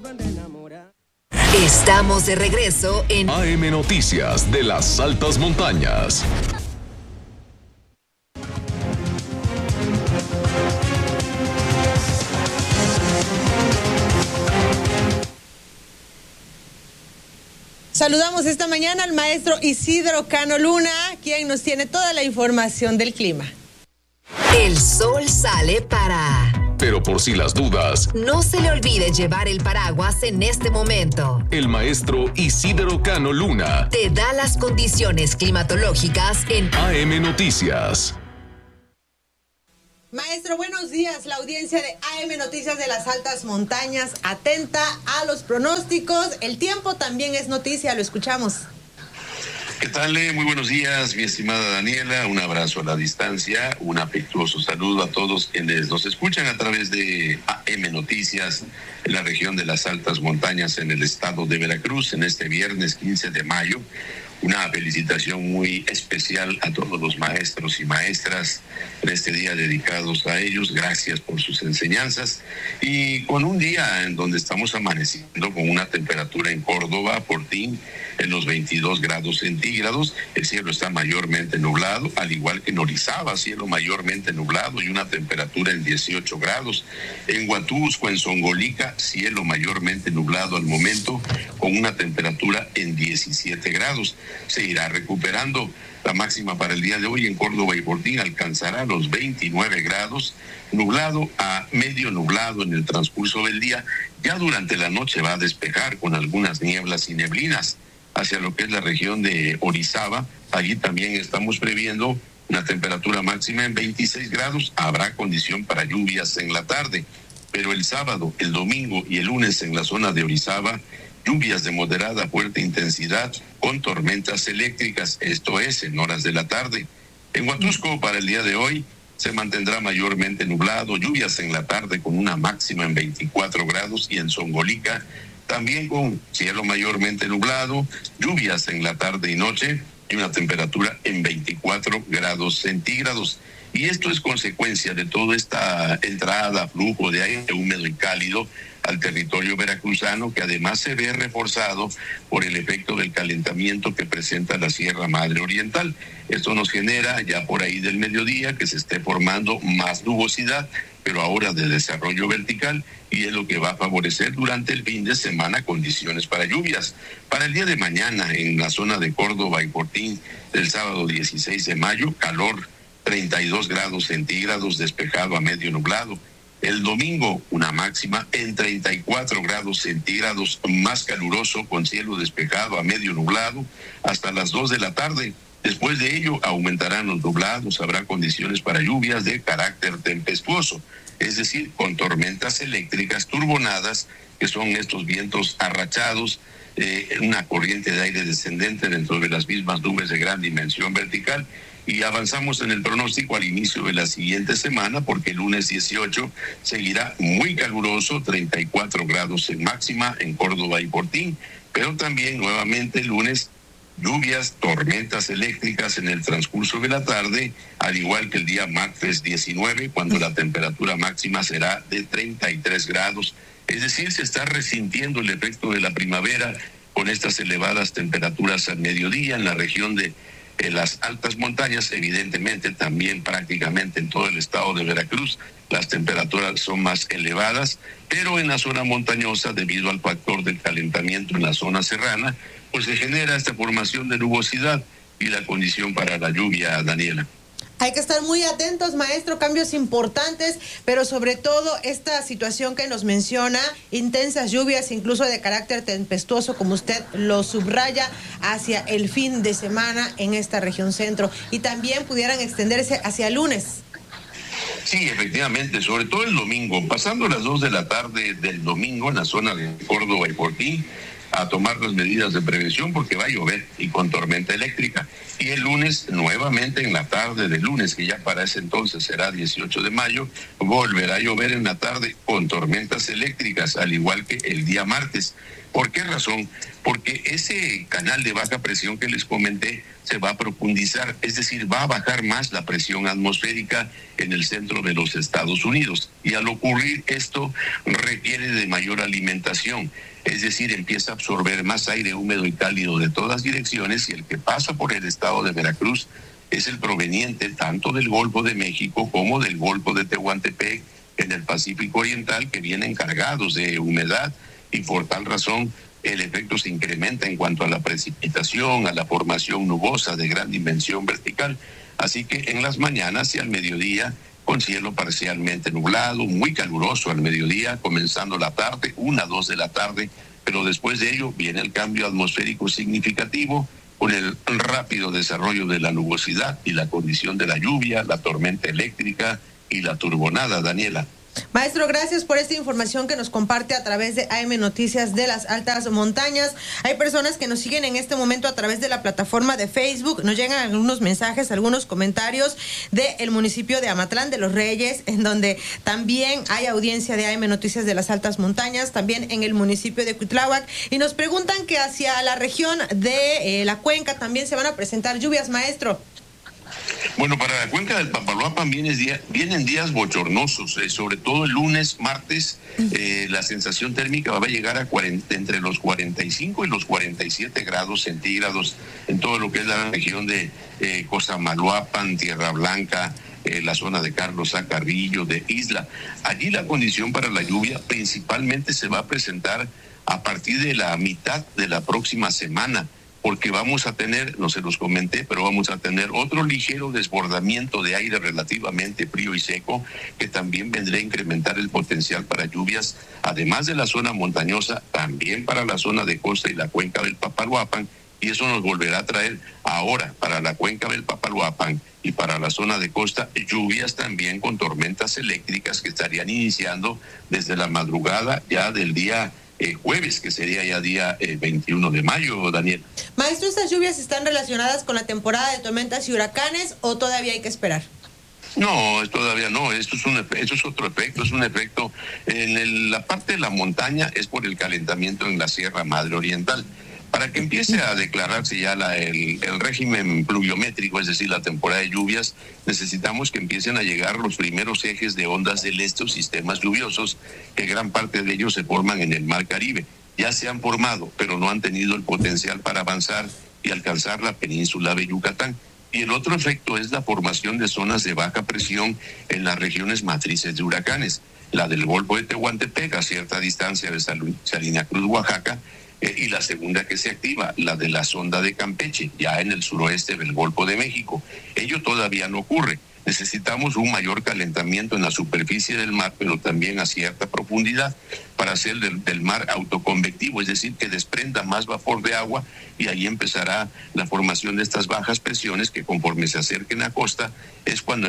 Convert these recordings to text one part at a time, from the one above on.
Estamos de regreso en AM Noticias de las Altas Montañas. Saludamos esta mañana al maestro Isidro Cano Luna, quien nos tiene toda la información del clima. El sol sale para... Pero por si las dudas, no se le olvide llevar el paraguas en este momento. El maestro Isidro Cano Luna te da las condiciones climatológicas en AM Noticias. Maestro, buenos días. La audiencia de AM Noticias de las Altas Montañas atenta a los pronósticos. El tiempo también es noticia, lo escuchamos. ¿Qué tal? Muy buenos días, mi estimada Daniela. Un abrazo a la distancia, un afectuoso saludo a todos quienes nos escuchan a través de AM Noticias en la región de las Altas Montañas en el estado de Veracruz en este viernes 15 de mayo. Una felicitación muy especial a todos los maestros y maestras en este día dedicados a ellos. Gracias por sus enseñanzas. Y con un día en donde estamos amaneciendo con una temperatura en Córdoba, Portín, en los 22 grados centígrados. El cielo está mayormente nublado, al igual que en Orizaba, cielo mayormente nublado y una temperatura en 18 grados. En Huatusco, en Zongolica, cielo mayormente nublado al momento, con una temperatura en 17 grados. Se irá recuperando. La máxima para el día de hoy en Córdoba y Portín alcanzará los 29 grados, nublado a medio nublado en el transcurso del día. Ya durante la noche va a despejar con algunas nieblas y neblinas hacia lo que es la región de Orizaba. Allí también estamos previendo una temperatura máxima en 26 grados. Habrá condición para lluvias en la tarde, pero el sábado, el domingo y el lunes en la zona de Orizaba, lluvias de moderada a fuerte intensidad con tormentas eléctricas, esto es, en horas de la tarde. En Huatusco, para el día de hoy, se mantendrá mayormente nublado, lluvias en la tarde con una máxima en 24 grados y en Zongolica también con cielo mayormente nublado, lluvias en la tarde y noche y una temperatura en 24 grados centígrados. Y esto es consecuencia de toda esta entrada, flujo de aire húmedo y cálido al territorio veracruzano, que además se ve reforzado por el efecto del calentamiento que presenta la Sierra Madre Oriental. Esto nos genera ya por ahí del mediodía que se esté formando más nubosidad, pero ahora de desarrollo vertical, y es lo que va a favorecer durante el fin de semana condiciones para lluvias. Para el día de mañana en la zona de Córdoba y Portín, el sábado 16 de mayo, calor 32 grados centígrados, despejado a medio nublado. El domingo, una máxima en 34 grados centígrados, más caluroso con cielo despejado a medio nublado hasta las 2 de la tarde. Después de ello, aumentarán los nublados, habrá condiciones para lluvias de carácter tempestuoso, es decir, con tormentas eléctricas turbonadas, que son estos vientos arrachados, una corriente de aire descendente dentro de las mismas nubes de gran dimensión vertical. Y avanzamos en el pronóstico al inicio de la siguiente semana, porque el lunes 18 seguirá muy caluroso, 34 grados en máxima en Córdoba y Portín, pero también nuevamente el lunes lluvias, tormentas eléctricas en el transcurso de la tarde, al igual que el día martes 19, cuando la temperatura máxima será de 33 grados. Es decir, se está resintiendo el efecto de la primavera con estas elevadas temperaturas al mediodía en la región de las altas montañas. Evidentemente también prácticamente en todo el estado de Veracruz las temperaturas son más elevadas, pero en la zona montañosa, debido al factor del calentamiento en la zona serrana, pues se genera esta formación de nubosidad y la condición para la lluvia, Daniela. Hay que estar muy atentos, maestro, cambios importantes, pero sobre todo esta situación que nos menciona, intensas lluvias, incluso de carácter tempestuoso, como usted lo subraya, hacia el fin de semana en esta región centro, y también pudieran extenderse hacia el lunes. Sí, efectivamente, sobre todo el domingo, pasando las 2 de la tarde del domingo en la zona de Córdoba y Portín, a tomar las medidas de prevención porque va a llover y con tormenta eléctrica. Y el lunes, nuevamente en la tarde del lunes, que ya para ese entonces será 18 de mayo, volverá a llover en la tarde con tormentas eléctricas, al igual que el día martes. ¿Por qué razón? Porque ese canal de baja presión que les comenté se va a profundizar, es decir, va a bajar más la presión atmosférica en el centro de los Estados Unidos. Y al ocurrir esto requiere de mayor alimentación, es decir, empieza a absorber más aire húmedo y cálido de todas direcciones, y el que pasa por el estado de Veracruz es el proveniente tanto del Golfo de México como del Golfo de Tehuantepec en el Pacífico Oriental, que vienen cargados de humedad, y por tal razón el efecto se incrementa en cuanto a la precipitación, a la formación nubosa de gran dimensión vertical. Así que en las mañanas y al mediodía, con cielo parcialmente nublado, muy caluroso al mediodía, comenzando la tarde, 1 a 2 de la tarde, pero después de ello viene el cambio atmosférico significativo, con el rápido desarrollo de la nubosidad y la condición de la lluvia, la tormenta eléctrica y la turbonada, Daniela. Maestro, gracias por esta información que nos comparte a través de AM Noticias de las Altas Montañas. Hay personas que nos siguen en este momento a través de la plataforma de Facebook. Nos llegan algunos mensajes, algunos comentarios del municipio de Amatlán de los Reyes, en donde también hay audiencia de AM Noticias de las Altas Montañas, también en el municipio de Cuitláhuac, y nos preguntan que hacia la región de la Cuenca también se van a presentar lluvias, maestro. Bueno, para la cuenca del Papaloapan vienen días bochornosos, sobre todo el lunes, martes, la sensación térmica va a llegar a entre los 45 y los 47 grados centígrados en todo lo que es la región de Cosamaloapan, Tierra Blanca, la zona de Carlos A. Carrillo, de Isla. Allí la condición para la lluvia principalmente se va a presentar a partir de la mitad de la próxima semana, porque vamos a tener, no se los comenté, pero vamos a tener otro ligero desbordamiento de aire relativamente frío y seco, que también vendrá a incrementar el potencial para lluvias, además de la zona montañosa, también para la zona de costa y la cuenca del Papaloapan, y eso nos volverá a traer ahora para la cuenca del Papaloapan y para la zona de costa lluvias también con tormentas eléctricas que estarían iniciando desde la madrugada ya del día jueves, que sería ya día 21 de mayo, Daniel. Maestro, ¿estas lluvias están relacionadas con la temporada de tormentas y huracanes o todavía hay que esperar? No, todavía no, esto es otro efecto, es un efecto en la parte de la montaña, es por el calentamiento en la Sierra Madre Oriental. Para que empiece a declararse ya el régimen pluviométrico, es decir, la temporada de lluvias, necesitamos que empiecen a llegar los primeros ejes de ondas del este o sistemas lluviosos, que gran parte de ellos se forman en el Mar Caribe. Ya se han formado, pero no han tenido el potencial para avanzar y alcanzar la península de Yucatán. Y el otro efecto es la formación de zonas de baja presión en las regiones matrices de huracanes, la del Golfo de Tehuantepec a cierta distancia de Salina Cruz, Oaxaca, y la segunda que se activa, la de la sonda de Campeche, ya en el suroeste del Golfo de México. Ello todavía no ocurre. Necesitamos un mayor calentamiento en la superficie del mar, pero también a cierta profundidad, para hacer del mar autoconvectivo, es decir, que desprenda más vapor de agua, y ahí empezará la formación de estas bajas presiones que conforme se acerquen a costa es cuando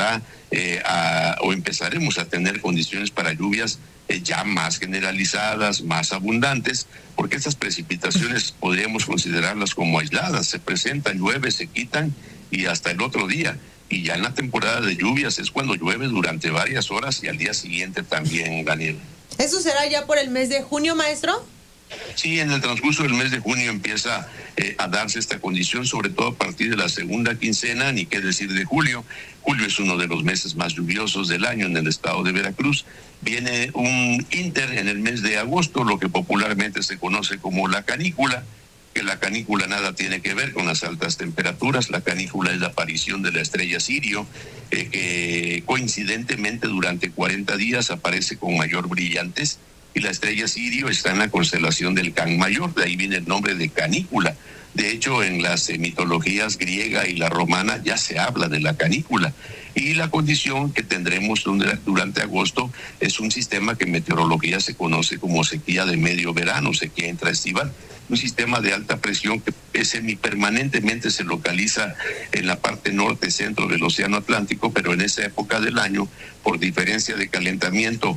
empezaremos a tener condiciones para lluvias ya más generalizadas, más abundantes, porque estas precipitaciones podríamos considerarlas como aisladas, se presentan, llueve, se quitan y hasta el otro día. Y ya en la temporada de lluvias es cuando llueve durante varias horas y al día siguiente también, Daniel. ¿Eso será ya por el mes de junio, maestro? Sí, en el transcurso del mes de junio empieza a darse esta condición, sobre todo a partir de la segunda quincena, ni qué decir de julio. Julio es uno de los meses más lluviosos del año en el estado de Veracruz. Viene un inter en el mes de agosto, lo que popularmente se conoce como la canícula, que la canícula nada tiene que ver con las altas temperaturas. La canícula es la aparición de la estrella Sirio, que coincidentemente durante 40 días aparece con mayor brillantez, y la estrella Sirio está en la constelación del Can Mayor, de ahí viene el nombre de canícula. De hecho, en las mitologías griega y la romana ya se habla de la canícula. Y la condición que tendremos durante agosto es un sistema que en meteorología se conoce como sequía de medio verano, sequía intraestival. Un sistema de alta presión que semipermanentemente se localiza en la parte norte-centro del Océano Atlántico, pero en esa época del año, por diferencia de calentamiento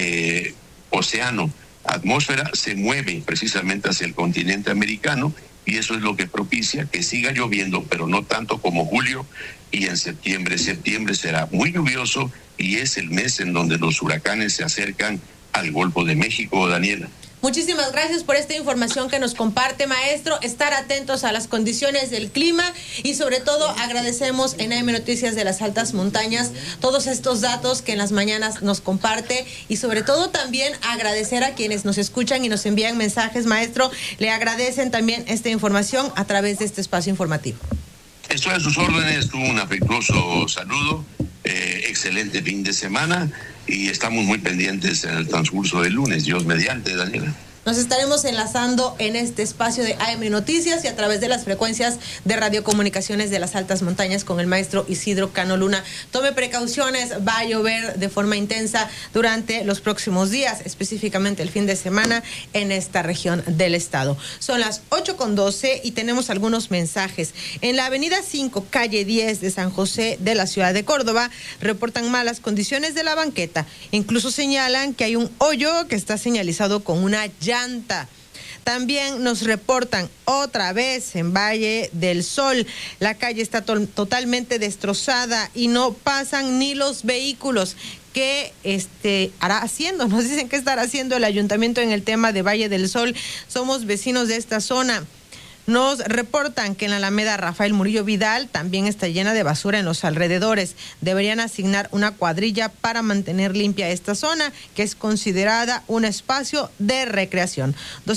océano, atmósfera, se mueve precisamente hacia el continente americano, y eso es lo que propicia que siga lloviendo, pero no tanto como julio. Y en septiembre será muy lluvioso, y es el mes en donde los huracanes se acercan al Golfo de México, Daniela. Muchísimas gracias por esta información que nos comparte, maestro. Estar atentos a las condiciones del clima y sobre todo agradecemos en AM Noticias de las Altas Montañas todos estos datos que en las mañanas nos comparte y sobre todo también agradecer a quienes nos escuchan y nos envían mensajes, maestro. Le agradecen también esta información a través de este espacio informativo. Estoy a sus órdenes, un afectuoso saludo, excelente fin de semana y estamos muy pendientes en el transcurso del lunes, Dios mediante, Daniela. Nos estaremos enlazando en este espacio de AM Noticias y a través de las frecuencias de radiocomunicaciones de las Altas Montañas con el maestro Isidro Cano Luna. Tome precauciones, va a llover de forma intensa durante los próximos días, específicamente el fin de semana en esta región del estado. Son las 8:12 y tenemos algunos mensajes. En la avenida 5, calle 10 de San José de la ciudad de Córdoba, reportan malas condiciones de la banqueta. Incluso señalan que hay un hoyo que está señalizado con una llanta. También nos reportan otra vez en Valle del Sol, la calle está totalmente destrozada y no pasan ni los vehículos. ¿Qué hará haciendo? Nos dicen qué estará haciendo el ayuntamiento en el tema de Valle del Sol. Somos vecinos de esta zona. Nos reportan que en la Alameda Rafael Murillo Vidal también está llena de basura en los alrededores. Deberían asignar una cuadrilla para mantener limpia esta zona, que es considerada un espacio de recreación.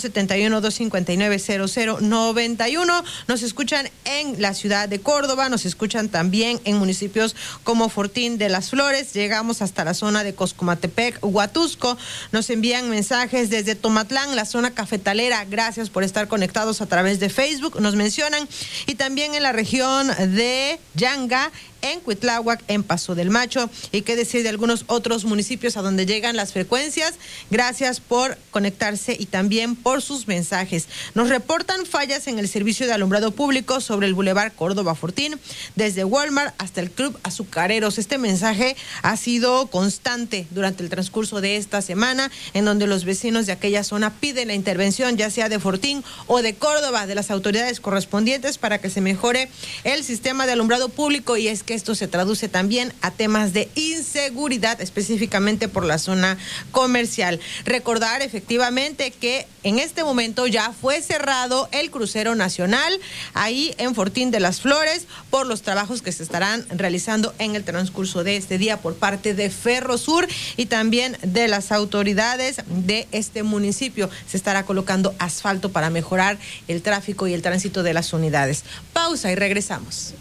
271-259-0091. Nos escuchan en la ciudad de Córdoba, nos escuchan también en municipios como Fortín de las Flores. Llegamos hasta la zona de Coscomatepec, Huatusco. Nos envían mensajes desde Tomatlán, la zona cafetalera. Gracias por estar conectados a través de Facebook, nos mencionan, y también en la región de Yanga, en Cuitláhuac, en Paso del Macho, y qué decir de algunos otros municipios a donde llegan las frecuencias. Gracias por conectarse y también por sus mensajes. Nos reportan fallas en el servicio de alumbrado público sobre el Boulevard Córdoba Fortín, desde Walmart hasta el Club Azucareros. Este mensaje ha sido constante durante el transcurso de esta semana, en donde los vecinos de aquella zona piden la intervención, ya sea de Fortín o de Córdoba, de las autoridades correspondientes para que se mejore el sistema de alumbrado público, y es que esto se traduce también a temas de inseguridad, específicamente por la zona comercial. Recordar efectivamente que en este momento ya fue cerrado el crucero nacional ahí en Fortín de las Flores por los trabajos que se estarán realizando en el transcurso de este día por parte de Ferrosur y también de las autoridades de este municipio. Se estará colocando asfalto para mejorar el tráfico y el tránsito de las unidades. Pausa y regresamos.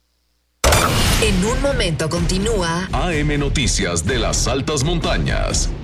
En un momento continúa AM Noticias de las Altas Montañas.